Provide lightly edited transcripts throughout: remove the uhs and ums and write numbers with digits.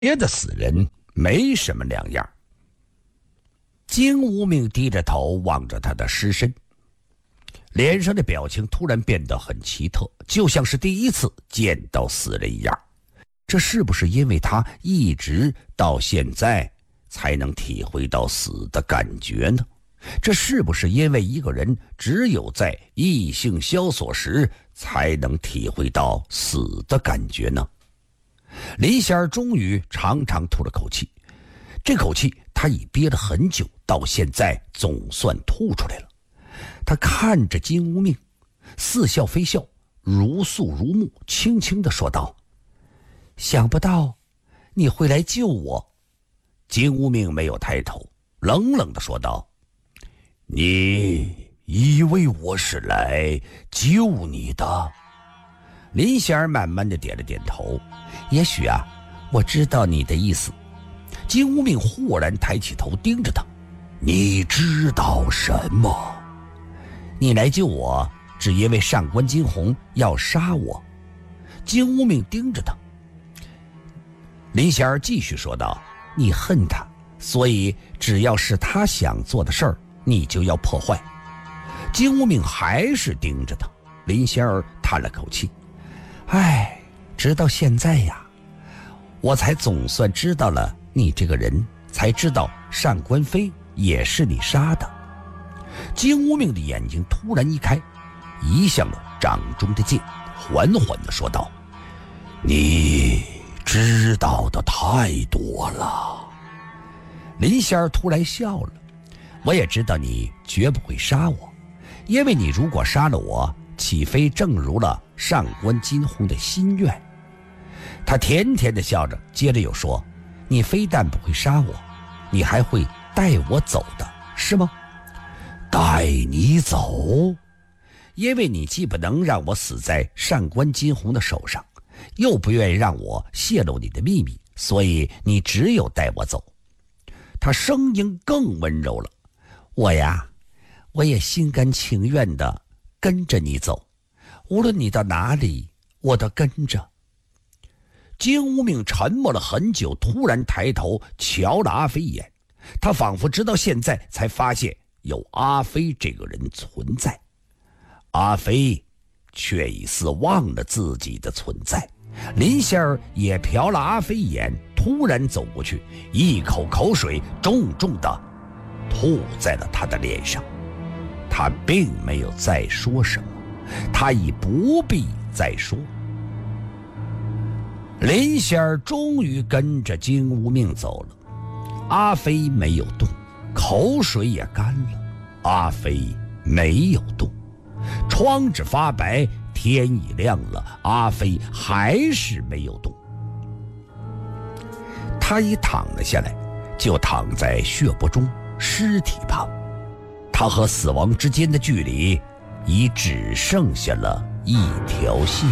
别的死人没什么两样。金无命低着头望着他的尸身，脸上的表情突然变得很奇特，就像是第一次见到死人一样。这是不是因为他一直到现在才能体会到死的感觉呢？这是不是因为一个人只有在异性萧索时才能体会到死的感觉呢？林仙儿终于长长吐了口气，这口气他已憋了很久，到现在总算吐出来了。他看着金无命，似笑非笑，如诉如慕，轻轻地说道：想不到你会来救我。金无命没有抬头，冷冷地说道：你以为我是来救你的？林仙儿慢慢地点了点头。也许啊，我知道你的意思。金无命忽然抬起头盯着他：你知道什么？你来救我只因为上官金虹要杀我。金无命盯着他。林仙儿继续说道：你恨他，所以只要是他想做的事儿，你就要破坏。金无命还是盯着他。林仙儿叹了口气：唉，直到现在呀，我才总算知道了你这个人，才知道上官飞也是你杀的。金无命的眼睛突然一开，移向了掌中的剑，缓缓地说道：你知道的太多了。林仙儿突然笑了：我也知道你绝不会杀我，因为你如果杀了我，岂非正如了上官金虹的心愿？他甜甜地笑着，接着又说：你非但不会杀我，你还会带我走的，是吗？带你走？因为你既不能让我死在上官金虹的手上，又不愿意让我泄露你的秘密，所以你只有带我走。他声音更温柔了：我呀，我也心甘情愿地跟着你走，无论你到哪里，我都跟着。金无命沉默了很久，突然抬头瞧了阿飞一眼，他仿佛直到现在才发现有阿飞这个人存在。阿飞却已似忘了自己的存在。林仙儿也瞟了阿飞一眼，突然走过去，一口口水重重地吐在了他的脸上。他并没有再说什么，他已不必再说。林仙儿终于跟着金无命走了。阿飞没有动，口水也干了。阿飞没有动，窗纸发白，天已亮了，阿飞还是没有动。他一躺了下来，就躺在血泊中，尸体旁。他和死亡之间的距离已只剩下了一条线。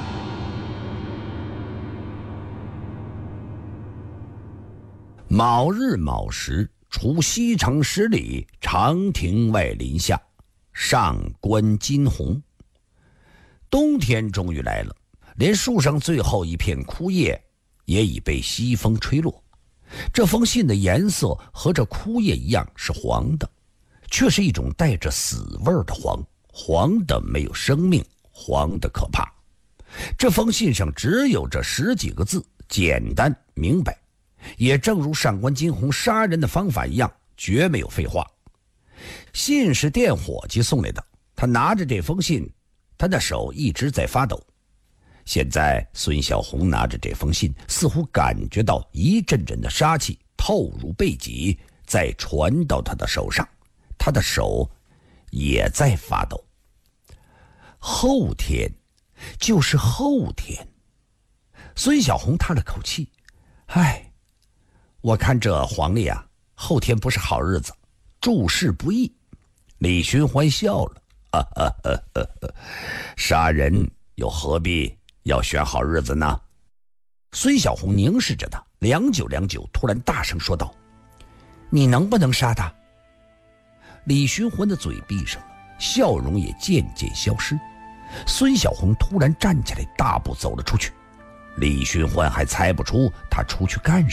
卯日卯时，除西城10里长亭外林下，上官金虹。冬天终于来了，连树上最后一片枯叶也已被西风吹落。这封信的颜色和这枯叶一样是黄的，却是一种带着死味的黄，黄的没有生命，黄的可怕。这封信上只有这10几个字，简单明白，也正如上官金虹杀人的方法一样，绝没有废话。信是店伙计送来的，他拿着这封信，他的手一直在发抖。现在孙小红拿着这封信，似乎感觉到一阵阵的杀气透入背脊，再传到他的手上，他的手也在发抖。后天，就是后天。孙小红叹了口气：唉，我看这黄历啊，后天不是好日子，诸事不易。李寻欢笑了：杀人又何必要选好日子呢？孙小红凝视着他，良久良久，突然大声说道：你能不能杀他？李寻欢的嘴闭上了，笑容也渐渐消失。孙小红突然站起来，大步走了出去。 李寻欢还猜不出他出去干